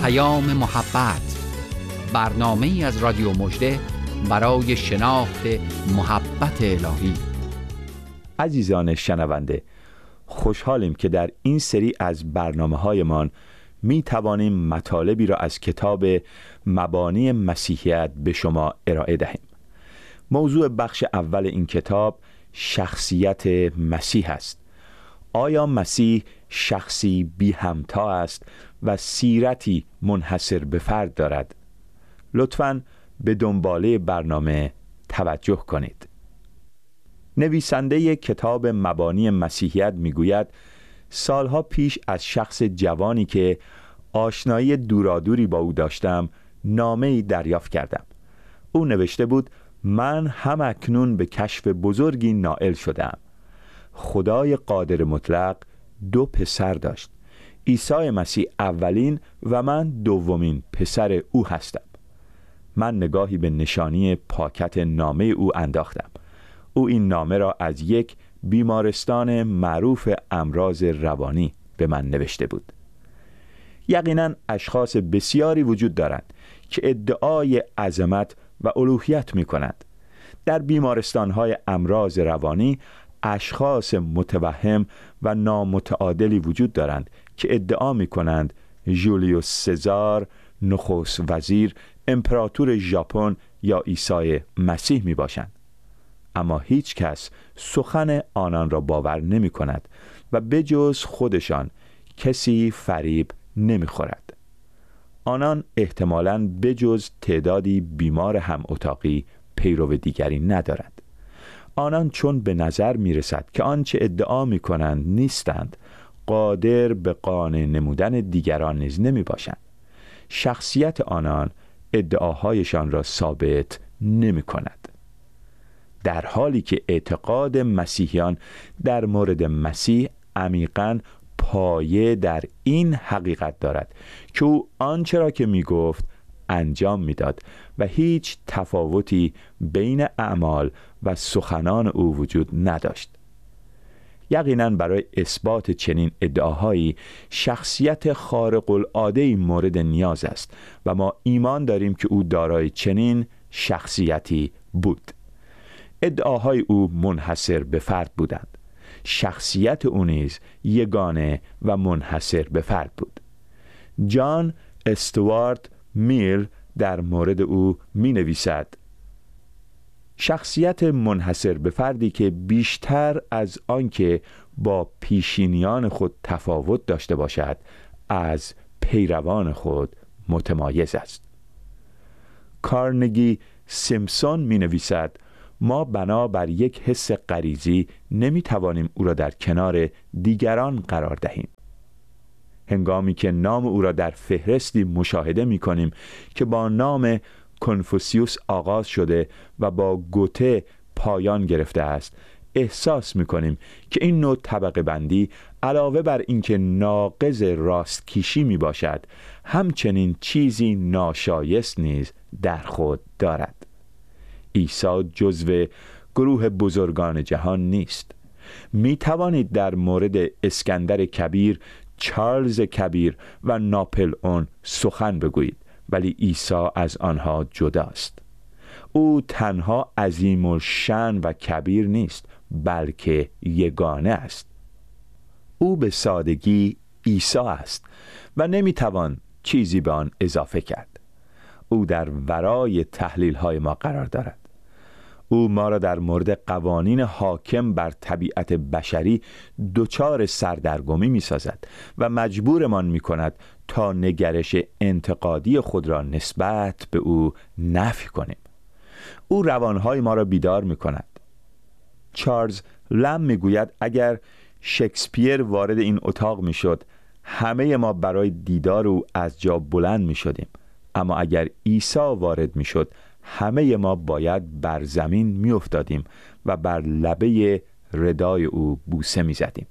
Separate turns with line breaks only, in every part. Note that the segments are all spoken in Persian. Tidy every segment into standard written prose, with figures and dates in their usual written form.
محبت، برنامه‌ای از رادیو مژده برای شناخت محبت الهی.
عزیزان شنونده، خوشحالیم که در این سری از برنامه‌هایمان می توانیم مطالبی را از کتاب مبانی مسیحیت به شما ارائه دهیم. موضوع بخش اول این کتاب شخصیت مسیح است. آیا مسیح شخصی بی همتا است و سیرتی منحصر به فرد دارد؟ لطفاً به دنباله برنامه توجه کنید. نویسنده کتاب مبانی مسیحیت میگوید سالها پیش از شخص جوانی که آشنایی دورادوری با او داشتم نامه‌ای دریافت کردم. او نوشته بود: من هم اکنون به کشف بزرگی نائل شدم. خدای قادر مطلق 2 پسر داشت. عیسی مسیح اولین و من دومین پسر او هستم. من نگاهی به نشانی پاکت نامه او انداختم. او این نامه را از یک بیمارستان معروف امراض روانی به من نوشته بود. یقیناً اشخاص بسیاری وجود دارند که ادعای عظمت و الوهیت می کنند. در بیمارستان‌های امراض روانی اشخاص متوهم و نامتعادلی وجود دارند که ادعا می کنند ژولیوس سزار، نخست وزیر، امپراتور ژاپن یا عیسی مسیح می باشند. اما هیچ کس سخن آنان را باور نمی کند و بجز خودشان کسی فریب نمی خورد. آنان احتمالاً بجز تعدادی بیمار هم اتاقی پیرو دیگری ندارند. آنان چون به نظر می رسد که آنچه ادعا می کنند نیستند، قادر به قانع نمودن دیگران نیز نمی باشند. شخصیت آنان ادعاهایشان را ثابت نمی کند. در حالی که اعتقاد مسیحیان در مورد مسیح عمیقاً پایه در این حقیقت دارد که او آنچه را که می گفت انجام می داد و هیچ تفاوتی بین اعمال و سخنان او وجود نداشت. یقیناً برای اثبات چنین ادعاهایی شخصیت خارق العاده‌ای مورد نیاز است و ما ایمان داریم که او دارای چنین شخصیتی بود. ادعاهای او منحصر به فرد بودند. شخصیت او نیز یگانه و منحصر به فرد بود. جان استوارت میل در مورد او می نویسد: شخصیت منحصر به فردی که بیشتر از آنکه با پیشینیان خود تفاوت داشته باشد از پیروان خود متمایز است. کارنگی سیمپسون می نویسد: ما بنابر یک حس غریزی نمی توانیم او را در کنار دیگران قرار دهیم. هنگامی که نام او را در فهرستی مشاهده می کنیم که با نام کنفوسیوس آغاز شده و با گوته پایان گرفته است، احساس می کنیم که این نوع طبقه بندی علاوه بر اینکه ناقض راستکیشی می باشد، همچنین چیزی ناشایست نیز در خود دارد. عیسی جزو گروه بزرگان جهان نیست. می توانید در مورد اسکندر کبیر، چارلز کبیر و ناپل اون سخن بگویید، ولی عیسی از آنها جداست. او تنها عظیم الشأن و کبیر نیست، بلکه یگانه است. او به سادگی عیسی است و نمیتوان چیزی به آن اضافه کرد. او در ورای تحلیل‌های ما قرار دارد. او ما را در مورد قوانین حاکم بر طبیعت بشری دچار سردرگمی می سازد و مجبورمان می کند تا نگرش انتقادی خود را نسبت به او نفی کنیم. او روانهای ما را بیدار می کند. چارلز لم می گوید اگر شکسپیر وارد این اتاق می شد، همه ما برای دیدار او از جا بلند می شدیم، اما اگر عیسی وارد می شد، همه ما باید بر زمین می افتادیم و بر لبه ردای او بوسه می زدیم.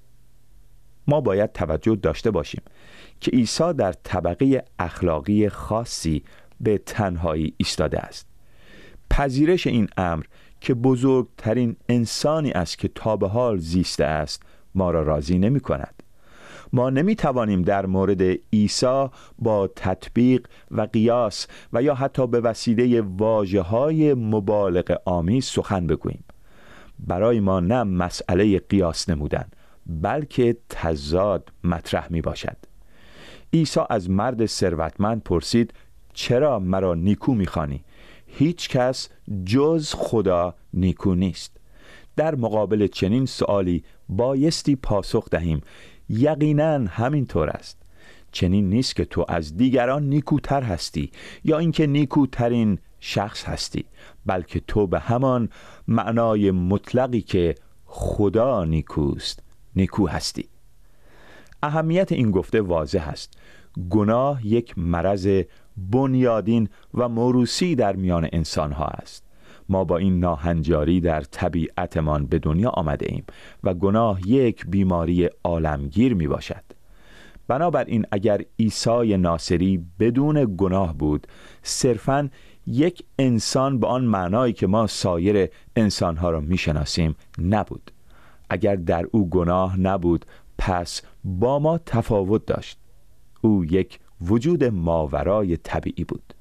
ما باید توجه داشته باشیم که عیسی در طبقه اخلاقی خاصی به تنهایی ایستاده است. پذیرش این امر که بزرگترین انسانی است که تا به حال زیسته است ما را راضی نمی کند. ما نمی توانیم در مورد عیسی با تطبیق و قیاس و یا حتی به وسیله واژه‌های مبالغه آمیز سخن بگوییم. برای ما نه مسئله قیاس نمودن بلکه تضاد مطرح می باشد. عیسی از مرد ثروتمند پرسید چرا مرا نیکو می خوانی؟ هیچ کس جز خدا نیکو نیست. در مقابل چنین سؤالی بایستی پاسخ دهیم یقیناً همینطور است. چنین نیست که تو از دیگران نیکوتر هستی یا اینکه نیکوترین شخص هستی، بلکه تو به همان معنای مطلقی که خدا نیکوست نیکو هستی. اهمیت این گفته واضح است. گناه یک مرض بنیادین و موروثی در میان انسان‌ها است. ما با این ناهنجاری در طبیعتمان به دنیا آمده ایم و گناه یک بیماری عالمگیر می باشد. بنابراین اگر عیسی ناصری بدون گناه بود، صرفاً یک انسان به آن معنایی که ما سایر انسانها را می شناسیم نبود. اگر در او گناه نبود، پس با ما تفاوت داشت. او یک وجود ماورای طبیعی بود.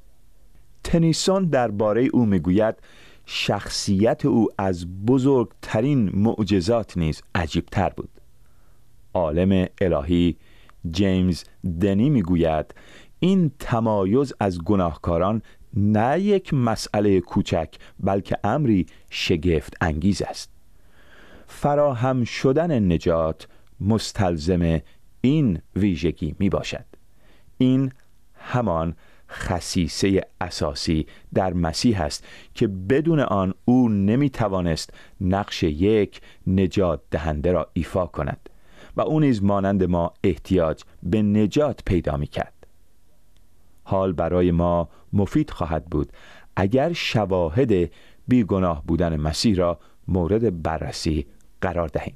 تنیسون درباره او میگوید شخصیت او از بزرگترین معجزات نیز عجیبتر بود. عالم الهی جیمز دنی میگوید این تمایز از گناهکاران نه یک مسئله کوچک بلکه امری شگفت انگیز است. فراهم شدن نجات مستلزم این ویژگی می باشد. این همان خصیصه اساسی در مسیح است که بدون آن او نمی توانست نقش یک نجات دهنده را ایفا کند و او نیز مانند ما احتیاج به نجات پیدا می کرد. حال برای ما مفید خواهد بود اگر شواهد بیگناه بودن مسیح را مورد بررسی قرار دهیم.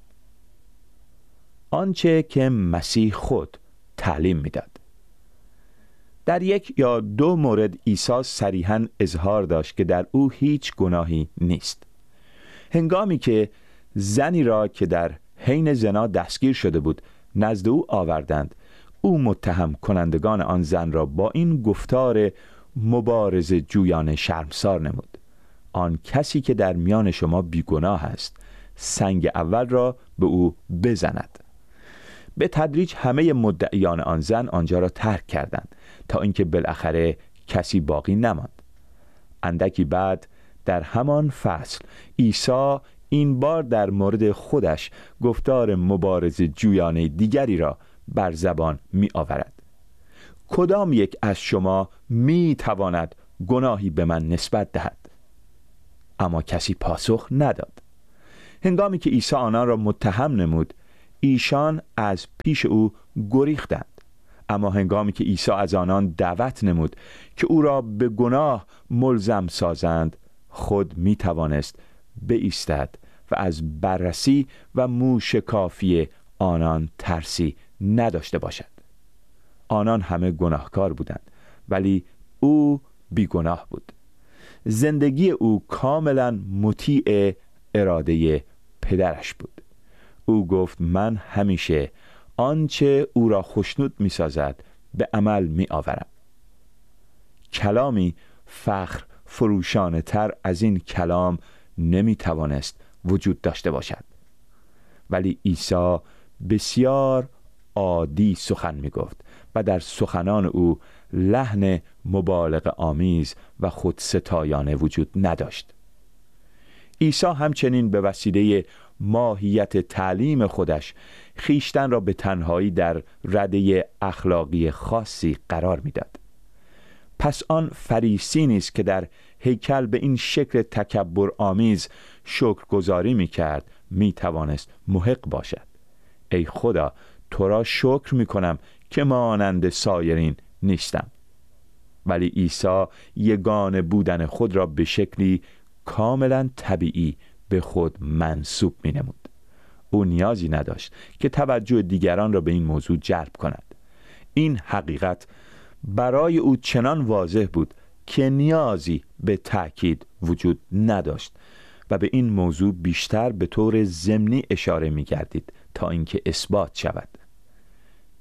آنچه که مسیح خود تعلیم میداد. در یک یا دو مورد عیسی صریحاً اظهار داشت که در او هیچ گناهی نیست. هنگامی که زنی را که در حین زنا دستگیر شده بود نزد او آوردند، او متهم کنندگان آن زن را با این گفتار مبارزه جویانه شرمسار نمود: آن کسی که در میان شما بیگناه است سنگ اول را به او بزند. به تدریج همه مدعیان آن زن آنجا را ترک کردند تا اینکه بالاخره کسی باقی نماند. اندکی بعد در همان فصل عیسی این بار در مورد خودش گفتار مبارزه جویانه دیگری را بر زبان می آورد: کدام یک از شما می تواند گناهی به من نسبت دهد؟ اما کسی پاسخ نداد. هنگامی که عیسی آنان را متهم نمود، ایشان از پیش او گریختند. اما هنگامی که عیسی از آنان دعوت نمود که او را به گناه ملزم سازند، خود می توانست بایستد و از بررسی و موشکافی آنان ترسی نداشته باشد. آنان همه گناهکار بودند ولی او بیگناه بود. زندگی او کاملا مطیع اراده پدرش بود. او گفت من همیشه آنچه او را خوشنود می سازد به عمل می آورم. کلامی فخر فروشانه تر از این کلام نمی توانست وجود داشته باشد. ولی عیسی بسیار عادی سخن می گفت و در سخنان او لحن مبالغه آمیز و خودستایانه وجود نداشت. عیسی همچنین به وسیله ماهیت تعلیم خودش خیشتن را به تنهایی در رده اخلاقی خاصی قرار میداد. پس آن فریسی نیست که در هیکل به این شکل تکبر آمیز شکرگزاری میکرد میتوانست محق باشد: ای خدا، تو را شکر میکنم که مانند سایرین نیستم. ولی عیسی یگانه بودن خود را به شکلی کاملا طبیعی به خود منسوب می نمود. او نیازی نداشت که توجه دیگران را به این موضوع جلب کند. این حقیقت برای او چنان واضح بود که نیازی به تأکید وجود نداشت و به این موضوع بیشتر به طور ضمنی اشاره می گردید تا اینکه اثبات شود.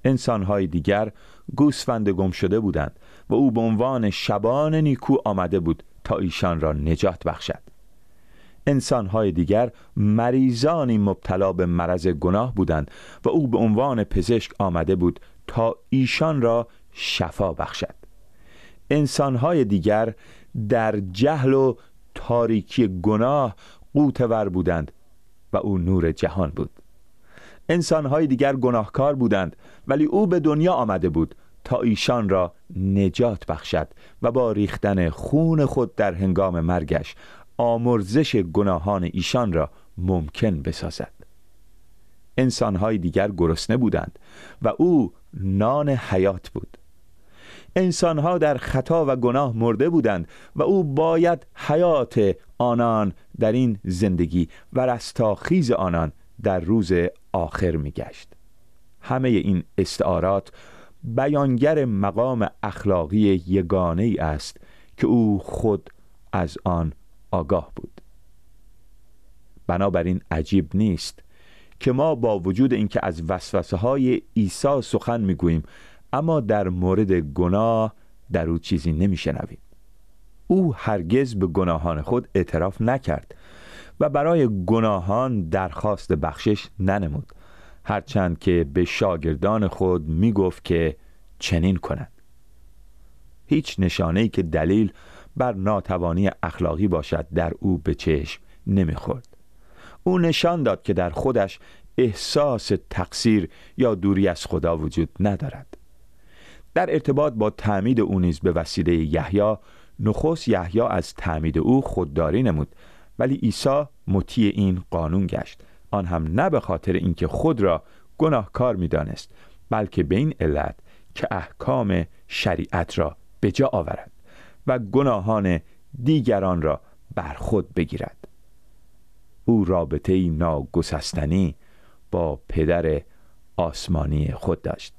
انسان‌های دیگر گوسفند گم شده بودند و او به عنوان شبان نیکو آمده بود تا ایشان را نجات بخشد. انسان‌های دیگر مریضانی مبتلا به مرض گناه بودند و او به عنوان پزشک آمده بود تا ایشان را شفا بخشد. انسان‌های دیگر در جهل و تاریکی گناه غوطه‌ور بودند و او نور جهان بود. انسان‌های دیگر گناهکار بودند ولی او به دنیا آمده بود تا ایشان را نجات بخشد و با ریختن خون خود در هنگام مرگش آمرزش گناهان ایشان را ممکن بسازد. انسان‌های دیگر گرسنه بودند و او نان حیات بود. انسان‌ها در خطا و گناه مرده بودند و او باید حیات آنان در این زندگی و رستاخیز آنان در روز آخر می‌گشت. همه این استعارات بیانگر مقام اخلاقی یگانه‌ای است که او خود از آن آگاه بود. بنابراین عجیب نیست که ما با وجود اینکه از وسوسه‌های عیسی سخن می‌گوییم اما در مورد گناه در او چیزی نمی‌شنویم. او هرگز به گناهان خود اعتراف نکرد و برای گناهان درخواست بخشش ننمود، هرچند که به شاگردان خود میگفت که چنین کنند. هیچ نشانه‌ای که دلیل بر ناتوانی اخلاقی باشد در او به چشم نمیخورد. او نشان داد که در خودش احساس تقصیر یا دوری از خدا وجود ندارد. در ارتباط با تعمید او نیز به وسیله یحیی، نخست یحیی از تعمید او خودداری نمود، ولی عیسی مطیع این قانون گشت، آن هم نه به خاطر اینکه خود را گناهکار می‌دانست، بلکه به این علت که احکام شریعت را به جا آورد و گناهان دیگران را بر خود بگیرد. او رابطه‌ای ناگسستنی با پدر آسمانی خود داشت.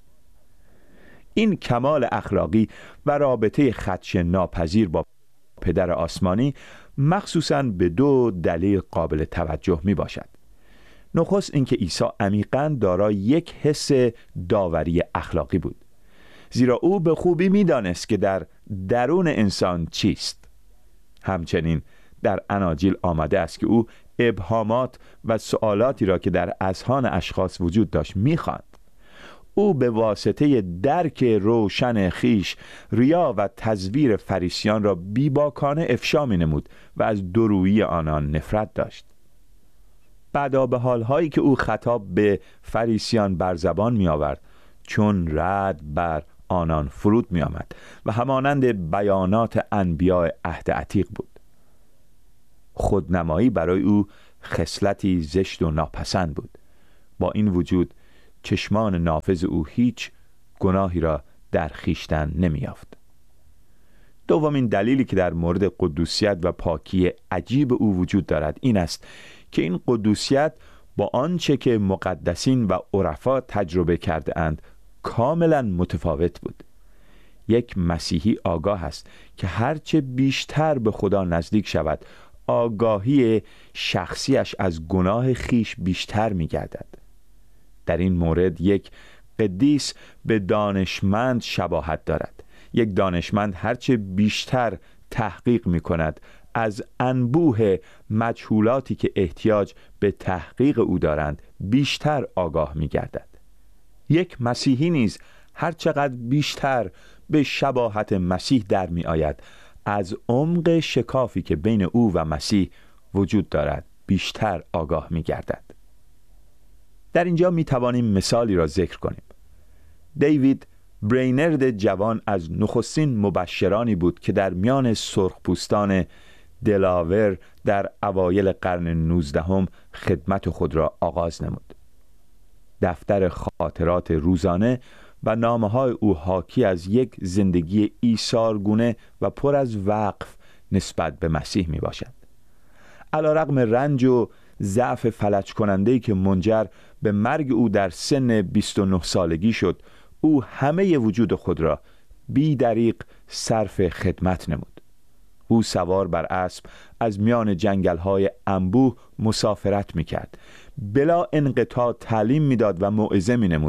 این کمال اخلاقی و رابطه خدش ناپذیر با پدر آسمانی مخصوصاً به دو دلیل قابل توجه می باشد. نخست اینکه عیسی عمیقاً دارای یک حس داوری اخلاقی بود، زیرا او به خوبی می دانست که در درون انسان چیست. همچنین در اناجیل آمده است که او ابهامات و سوالاتی را که در اذهان اشخاص وجود داشت می‌خواند. او به واسطه درک روشن خیش ریا و تزویر فریسیان را بیباکانه افشا می‌نمود و از دورویی آنان نفرت داشت. بعدا به حال‌هایی که او خطاب به فریسیان بر زبان می‌آورد چون رعد بر آنان فرود می‌آمد و همانند بیانات انبیاء عهد عتیق بود. خودنمایی برای او خصلتی زشت و ناپسند بود. با این وجود چشمان نافذ او هیچ گناهی را در خیشتن نمی‌یافت. دومین دلیلی که در مورد قدوسیت و پاکی عجیب او وجود دارد این است که این قدوسیت با آنچه که مقدسین و عرفا تجربه کرده اند کاملا متفاوت بود. یک مسیحی آگاه است که هرچه بیشتر به خدا نزدیک شود آگاهی شخصیش از گناه خیش بیشتر می گردد. در این مورد یک قدیس به دانشمند شباهت دارد. یک دانشمند هرچه بیشتر تحقیق می کند از انبوه مجهولاتی که احتیاج به تحقیق او دارند بیشتر آگاه می گردد. یک مسیحی نیز هر چقدر بیشتر به شباهت مسیح در می آید از عمق شکافی که بین او و مسیح وجود دارد بیشتر آگاه می گردد. در اینجا می توانیم مثالی را ذکر کنیم. دیوید برینرد جوان از نخستین مبشرانی بود که در میان سرخپوستان دلاور در اوایل قرن 19 خدمت خود را آغاز نمود. دفتر خاطرات روزانه و نامه‌های او حاکی از یک زندگی ایثارگونه و پر از وقف نسبت به مسیح می باشد. علی‌رغم رنج و ضعف فلج کننده‌ای که منجر به مرگ او در سن 29 سالگی شد، او همه وجود خود را بی دریغ صرف خدمت نمود. او سوار بر اسب از میان جنگل‌های انبوه مسافرت می‌کرد، بلا انقطاع تعلیم می‌داد و موعظه می‌نمود،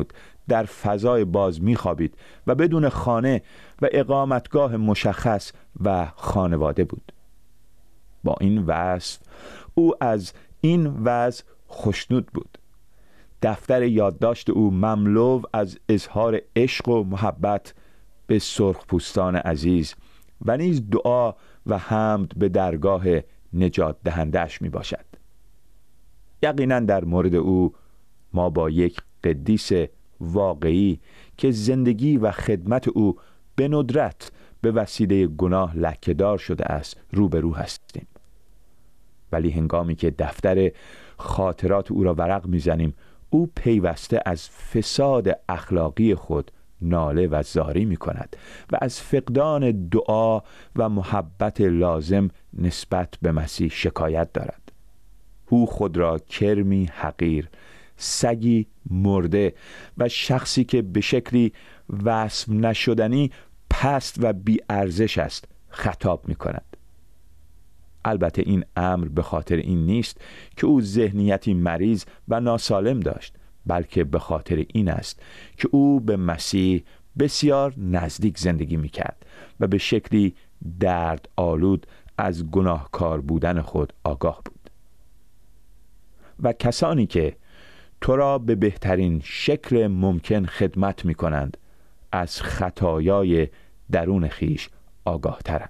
در فضای باز می‌خوابید و بدون خانه و اقامتگاه مشخص و خانواده بود. با این وصف او از این وضع خوشنود بود. دفتر یادداشت او مملو از اظهار عشق و محبت به سرخپوستان عزیز و نیز دعا و حمد به درگاه نجات دهنده‌اش می باشد. یقینا در مورد او ما با یک قدیس واقعی که زندگی و خدمت او به ندرت به وسیله گناه لکه‌دار شده است روبرو هستیم. ولی هنگامی که دفتر خاطرات او را ورق می‌زنیم، او پیوسته از فساد اخلاقی خود ناله و زاری می‌کند و از فقدان دعا و محبت لازم نسبت به مسیح شکایت دارد. او خود را کرمی حقیر، سگی مرده و شخصی که به شکلی وصف نشدنی پست و بی ارزش است خطاب می‌کند. البته این امر به خاطر این نیست که او ذهنیتی مریض و ناسالم داشت، بلکه به خاطر این است که او به مسیح بسیار نزدیک زندگی می‌کرد و به شکلی درد آلود از گناهکار بودن خود آگاه بود. و کسانی که تو را به بهترین شکل ممکن خدمت می‌کنند از خطایای درون خیش آگاه ترند.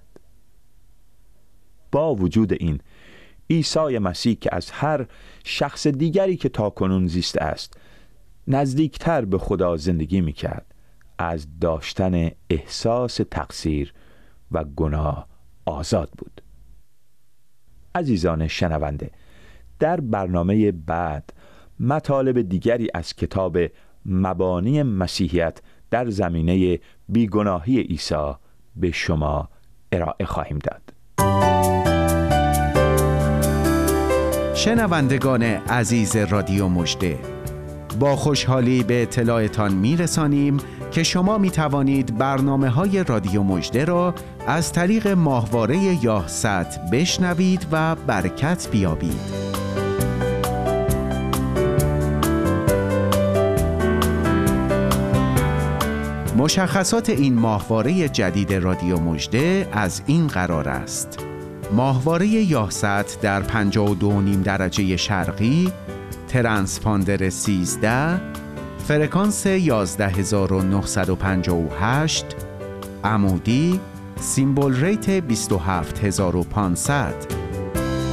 با وجود این، عیسی مسیح که از هر شخص دیگری که تاکنون زیسته است نزدیکتر به خدا زندگی می‌کرد، از داشتن احساس تقصیر و گناه آزاد بود. عزیزان شنونده، در برنامه بعد مطالب دیگری از کتاب مبانی مسیحیت در زمینه بیگناهی عیسی به شما ارائه خواهیم داد.
شنوندگان عزیز رادیو مژده، با خوشحالی به اطلاعتان میرسانیم که شما میتوانید برنامه‌های رادیو مژده را از طریق ماهواره یاهصد بشنوید و برکت بیابید. مشخصات این ماهواره جدید رادیو مژده از این قرار است: ماهواره یاهصد در 52.5 درجه شرقی، ترانسپاندر 13، فرکانس 11958، عمودی، سیمبل ریت 27500.